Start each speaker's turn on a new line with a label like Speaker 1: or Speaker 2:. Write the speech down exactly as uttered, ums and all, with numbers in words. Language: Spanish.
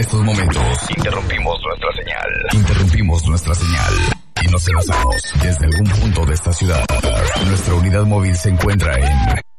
Speaker 1: estos momentos interrumpimos nuestra señal. Interrumpimos nuestra señal. Y nos enlazamos desde algún punto de esta ciudad. Nuestra unidad móvil se encuentra en